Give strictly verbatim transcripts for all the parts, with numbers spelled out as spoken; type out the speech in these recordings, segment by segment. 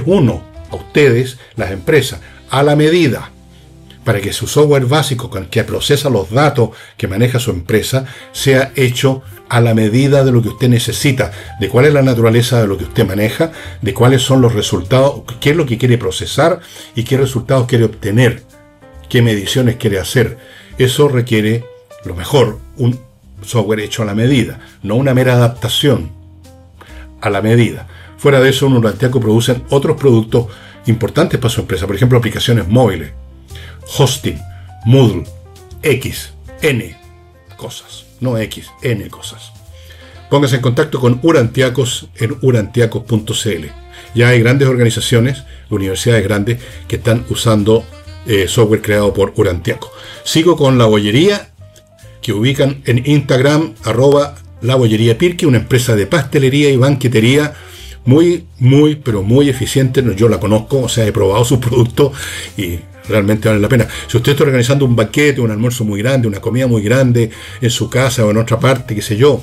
uno, a ustedes, las empresas, a la medida, para que su software básico que procesa los datos que maneja su empresa sea hecho a la medida de lo que usted necesita, de cuál es la naturaleza de lo que usted maneja, de cuáles son los resultados, qué es lo que quiere procesar y qué resultados quiere obtener, qué mediciones quiere hacer. Eso requiere, lo mejor, un software hecho a la medida, no una mera adaptación, a la medida. Fuera de eso, Urantiaco producen otros productos importantes para su empresa, por ejemplo, aplicaciones móviles, hosting, Moodle, X, N cosas, no X, N cosas. Póngase en contacto con Urantiacos en urantiacos punto c l. Ya hay grandes organizaciones, universidades grandes, que están usando eh, software creado por Urantiaco. Sigo con La Bollería, que ubican en Instagram, arroba La Bollería Pirque, una empresa de pastelería y banquetería muy, muy, pero muy eficiente. Yo la conozco, o sea, he probado sus productos y realmente vale la pena. Si usted está organizando un banquete, un almuerzo muy grande, una comida muy grande en su casa o en otra parte, qué sé yo,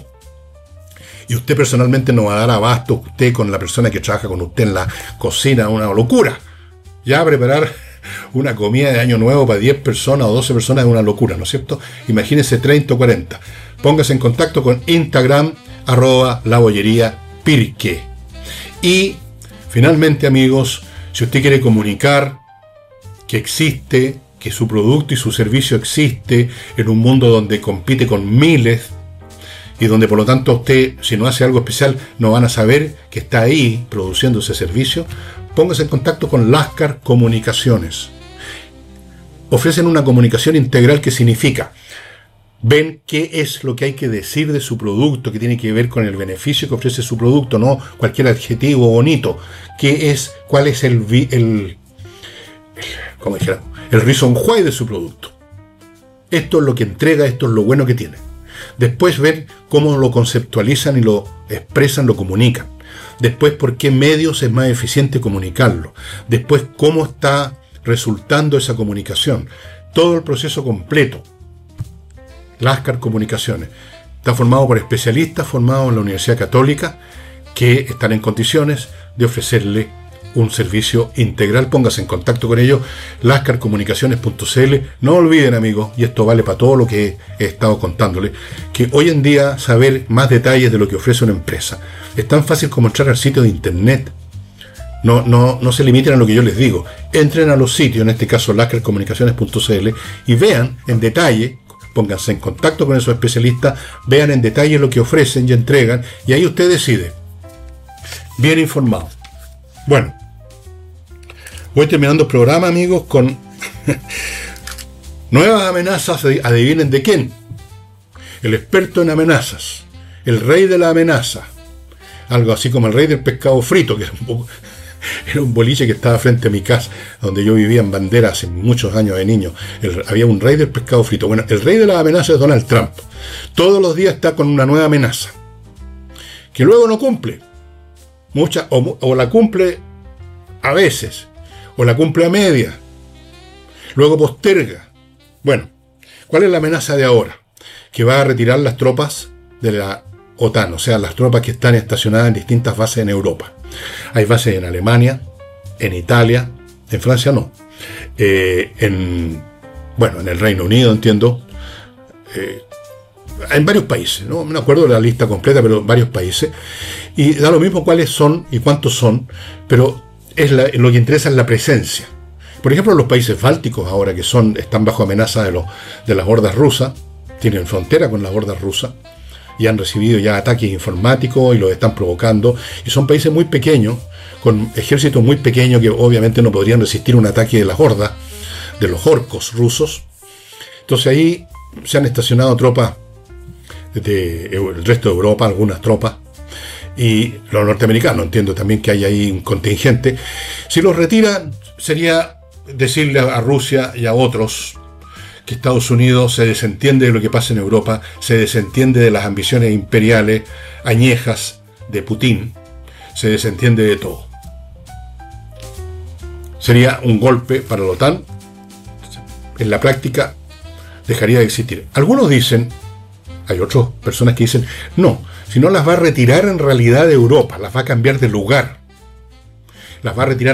y usted personalmente no va a dar abasto, usted con la persona que trabaja con usted en la cocina, una locura. Ya preparar una comida de Año Nuevo para diez personas o doce personas es una locura, ¿no es cierto? Imagínese treinta o cuarenta. Póngase en contacto con Instagram, arroba La Bollería Pirque. Y finalmente, amigos, si usted quiere comunicar que existe, que su producto y su servicio existe en un mundo donde compite con miles y donde por lo tanto usted, si no hace algo especial, no van a saber que está ahí produciendo ese servicio, póngase en contacto con Lascar Comunicaciones. Ofrecen una comunicación integral, que significa, ven qué es lo que hay que decir de su producto, que tiene que ver con el beneficio que ofrece su producto, no cualquier adjetivo bonito, qué es, cuál es el, el, como dijera, el reason why de su producto. Esto es lo que entrega, esto es lo bueno que tiene. Después ver cómo lo conceptualizan y lo expresan, lo comunican. Después por qué medios es más eficiente comunicarlo. Después cómo está resultando esa comunicación. Todo el proceso completo. Lascar Comunicaciones está formado por especialistas formados en la Universidad Católica que están en condiciones de ofrecerle un servicio integral. Póngase en contacto con ellos, lascar comunicaciones punto c l. No olviden, amigos, y esto vale para todo lo que he estado contándole, que hoy en día saber más detalles de lo que ofrece una empresa es tan fácil como entrar al sitio de internet. No, no, no se limiten a lo que yo les digo. Entren a los sitios, en este caso lascar comunicaciones punto c l, y vean en detalle, pónganse en contacto con esos especialistas, vean en detalle lo que ofrecen y entregan, y ahí usted decide. Bien informado. Bueno, voy terminando el programa, amigos, con nuevas amenazas. Adivinen de quién. El experto en amenazas, el rey de la amenaza, algo así como el rey del pescado frito, que era un, poco, era un boliche que estaba frente a mi casa, donde yo vivía en Bandera hace muchos años de niño. El, había un rey del pescado frito. Bueno, el rey de la amenaza es Donald Trump. Todos los días está con una nueva amenaza, que luego no cumple. Mucha, o, o la cumple a veces, o la cumple a media, luego posterga. Bueno, ¿cuál es la amenaza de ahora? Que va a retirar las tropas de la OTAN, o sea, las tropas que están estacionadas en distintas bases en Europa. Hay bases en Alemania, en Italia, en Francia no, eh, en, bueno, en el Reino Unido, entiendo, eh, en varios países, no me acuerdo de la lista completa, pero en varios países, y da lo mismo cuáles son y cuántos son, pero es la, lo que interesa es la presencia. Por ejemplo, los países bálticos ahora, que son están bajo amenaza de, los, de las hordas rusas, tienen frontera con las hordas rusas, y han recibido ya ataques informáticos y los están provocando, y son países muy pequeños, con ejércitos muy pequeños que obviamente no podrían resistir un ataque de las hordas, de los orcos rusos. Entonces ahí se han estacionado tropas del resto de Europa, algunas tropas, y los norteamericanos, entiendo también que hay ahí un contingente. Si los retiran, sería decirle a Rusia y a otros que Estados Unidos se desentiende de lo que pasa en Europa, se desentiende de las ambiciones imperiales añejas de Putin, se desentiende de todo. Sería un golpe para la OTAN. En la práctica dejaría de existir. Algunos dicen, hay otras personas que dicen, no, si no las va a retirar en realidad de Europa, las va a cambiar de lugar, las va a retirar